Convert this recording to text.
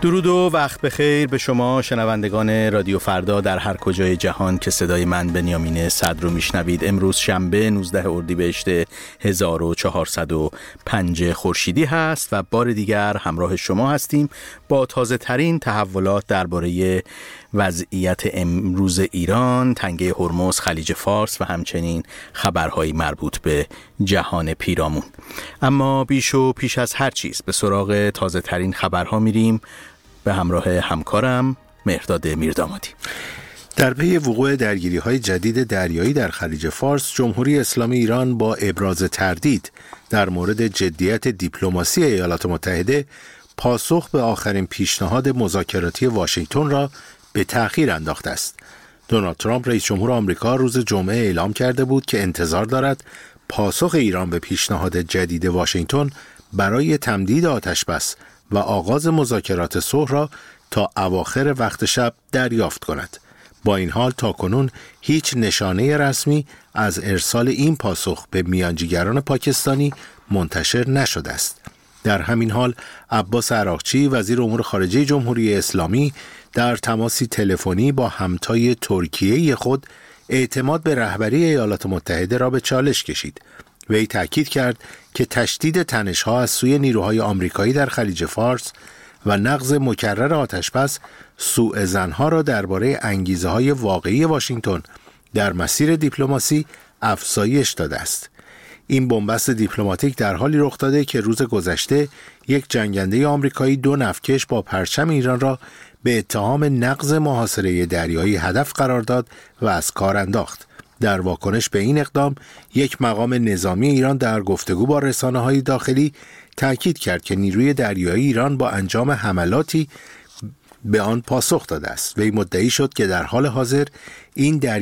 درود و وقت بخیر به شما شنوندگان رادیو فردا در هر کجای جهان که صدای من بنیامین صدر رو میشنوید. امروز شنبه 19 اردیبهشت 1405 خورشیدی هست و بار دیگر همراه شما هستیم با تازه ترین تحولات درباره وضعیت امروز ایران، تنگه هرمز، خلیج فارس و همچنین خبرهایی مربوط به جهان پیرامون. اما پیش از هر چیز به سراغ تازه ترین خبرها میریم به همراه همکارم مهرداد میردامادی. در پی وقوع درگیری‌های جدید دریایی در خلیج فارس، جمهوری اسلامی ایران با ابراز تردید در مورد جدیت دیپلماسی ایالات متحده پاسخ به آخرین پیشنهاد مذاکراتی واشنگتن را به تأخیر انداخته است. دونالد ترامپ رئیس جمهور آمریکا روز جمعه اعلام کرده بود که انتظار دارد پاسخ ایران به پیشنهاد جدید واشنگتن برای تمدید آتش‌بس و آغاز مذاکرات صلح را تا اواخر وقت شب دریافت کند. با این حال تاکنون هیچ نشانه رسمی از ارسال این پاسخ به میانجیگران پاکستانی منتشر نشده است. در همین حال عباس عراقچی وزیر امور خارجه جمهوری اسلامی در تماسی تلفنی با همتای ترکیه خود اعتماد به رهبری ایالات متحده را به چالش کشید. وی تاکید کرد که تشدید تنش‌ها از سوی نیروهای آمریکایی در خلیج فارس و نقض مکرر آتش‌بس سوء ظن‌ها را درباره انگیزه‌های واقعی واشنگتن در مسیر دیپلماسی افزایش داده است. این بنبست دیپلماتیک در حالی رخ داده که روز گذشته یک جنگنده آمریکایی 2 نفتکش با پرچم ایران را به اتهام نقض محاصره دریایی هدف قرار داد و از کار انداخت. در واکنش به این اقدام، یک مقام نظامی ایران در گفتگو با رسانه‌های داخلی تاکید کرد که نیروی دریایی ایران با انجام حملاتی به آن پاسخ داده است. وی مدعی شد که در حال حاضر این